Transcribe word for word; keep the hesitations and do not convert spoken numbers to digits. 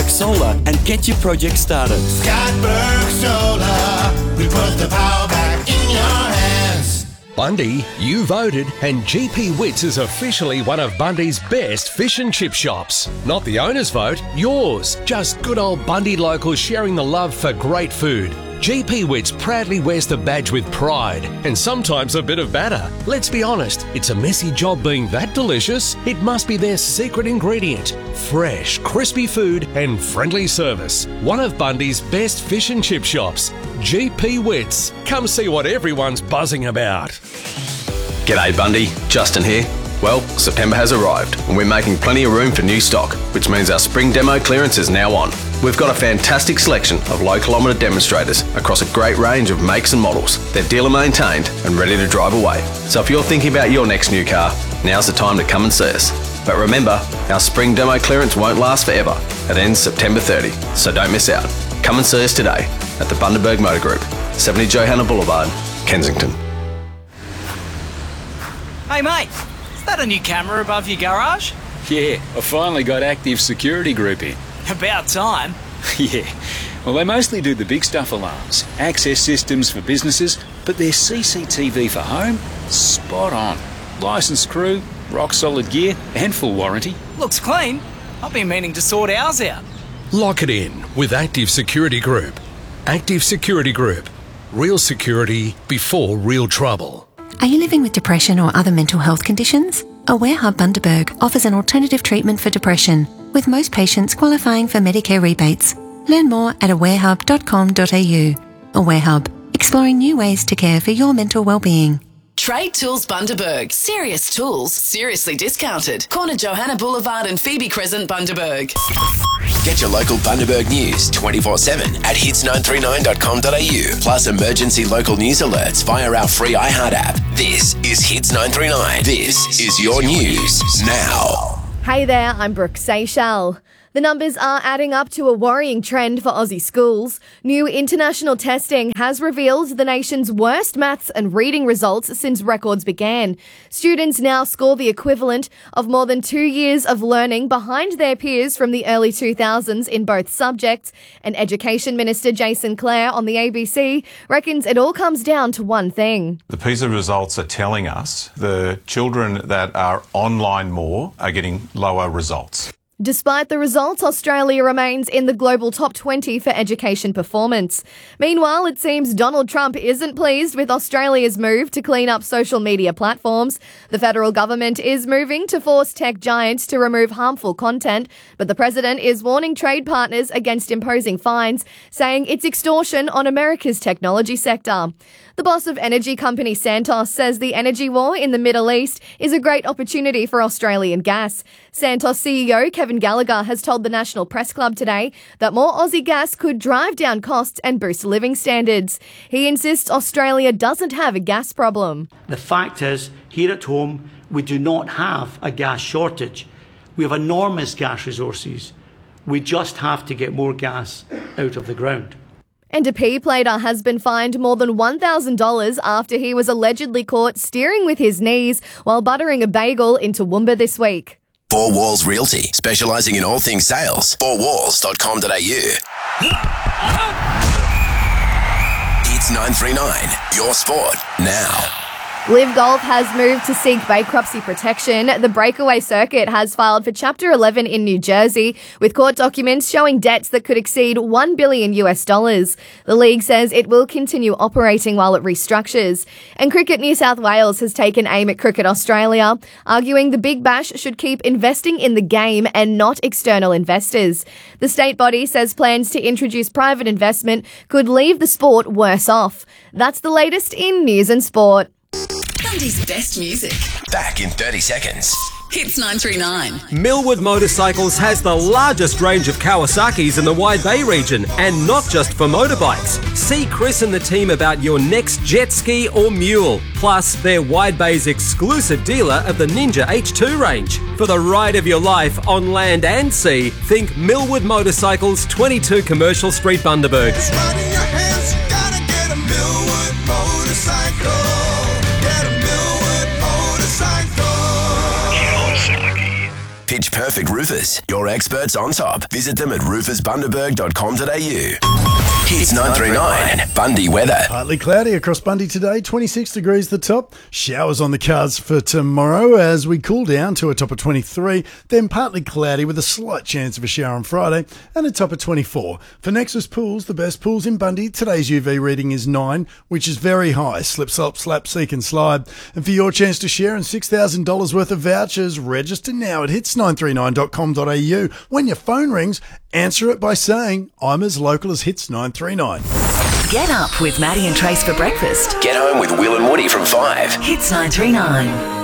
Burke Solar and get your project started. Scott Burke Solar, we put the power back in your hands. Bundy, you voted, and G P Wits is officially one of Bundy's best fish and chip shops. Not the owner's vote, yours. Just good old Bundy locals sharing the love for great food. G P Wits proudly wears the badge with pride, and sometimes a bit of batter. Let's be honest, it's a messy job being that delicious. It must be their secret ingredient. Fresh, crispy food and friendly service. One of Bundy's best fish and chip shops. G P Wits. Come see what everyone's buzzing about. G'day Bundy, Justin here. Well, September has arrived and we're making plenty of room for new stock, which means our spring demo clearance is now on. We've got a fantastic selection of low kilometre demonstrators across a great range of makes and models. They're dealer maintained and ready to drive away. So if you're thinking about your next new car, now's the time to come and see us. But remember, our spring demo clearance won't last forever. It ends September thirtieth, so don't miss out. Come and see us today at the Bundaberg Motor Group, seventy Johanna Boulevard, Kensington. Hey mate, is that a new camera above your garage? Yeah, I finally got Active Security Group in. About time. Yeah, well they mostly do the big stuff alarms, access systems for businesses, but their C C T V for home, spot on. Licensed crew, rock solid gear and full warranty. Looks clean. I've been meaning to sort ours out. Lock it in with Active Security Group. Active Security Group. Real security before real trouble. Are you living with depression or other mental health conditions? Aware Hub Bundaberg offers an alternative treatment for depression, with most patients qualifying for Medicare rebates. Learn more at awarehub dot com dot a u. Aware Hub, exploring new ways to care for your mental well-being. Trade Tools Bundaberg. Serious tools, seriously discounted. Corner Johanna Boulevard and Phoebe Crescent, Bundaberg. Get your local Bundaberg news twenty-four seven at hits nine three nine dot com dot a u, plus emergency local news alerts via our free iHeart app. This is Hits nine three nine. This is your news now. Hey there, I'm Brooke Seychelles. The numbers are adding up to a worrying trend for Aussie schools. New international testing has revealed the nation's worst maths and reading results since records began. Students now score the equivalent of more than two years of learning behind their peers from the early two thousands in both subjects. And Education Minister Jason Clare on the A B C reckons it all comes down to one thing. The PISA results are telling us the children that are online more are getting lower results. Despite the results, Australia remains in the global top twenty for education performance. Meanwhile, it seems Donald Trump isn't pleased with Australia's move to clean up social media platforms. The federal government is moving to force tech giants to remove harmful content, but the president is warning trade partners against imposing fines, saying it's extortion on America's technology sector. The boss of energy company Santos says the energy war in the Middle East is a great opportunity for Australian gas. Santos C E O Kevin Gallagher has told the National Press Club today that more Aussie gas could drive down costs and boost living standards. He insists Australia doesn't have a gas problem. The fact is, here at home, we do not have a gas shortage. We have enormous gas resources. We just have to get more gas out of the ground. And a P plater has been fined more than one thousand dollars after he was allegedly caught steering with his knees while buttering a bagel into Woomba this week. Four Walls Realty, specialising in all things sales. four walls dot com dot a u. Hits nine three nine, your sport now. Liv Golf has moved to seek bankruptcy protection. The breakaway circuit has filed for Chapter eleven in New Jersey, with court documents showing debts that could exceed one billion US dollars. The league says it will continue operating while it restructures. And Cricket New South Wales has taken aim at Cricket Australia, arguing the Big Bash should keep investing in the game and not external investors. The state body says plans to introduce private investment could leave the sport worse off. That's the latest in news and sport. Bundy's best music. Back in thirty seconds. Hits nine three nine. Millwood Motorcycles has the largest range of Kawasaki's in the Wide Bay region, and not just for motorbikes. See Chris and the team about your next jet ski or mule. Plus, they're Wide Bay's exclusive dealer of the Ninja H two range. For the ride of your life on land and sea, think Millwood Motorcycles, twenty-two Commercial Street, Bundaberg. pitch-perfect roofers. Your experts on top. Visit them at roofers bundaberg dot com dot a u. Hits nine three nine, Bundy weather. Partly cloudy across Bundy today, twenty-six degrees the top. Showers on the cards for tomorrow as we cool down to a top of twenty-three, then partly cloudy with a slight chance of a shower on Friday and a top of twenty-four. For Nexus Pools, the best pools in Bundy, today's U V reading is nine, which is very high. Slip, slop, slap, seek and slide. And for your chance to share in six thousand dollars worth of vouchers, register now at hits nine three nine dot com dot a u. When your phone rings, answer it by saying, I'm as local as Hits nine three nine. Get up with Maddie and Trace for breakfast. Get home with Will and Woody from five. Hits nine three nine.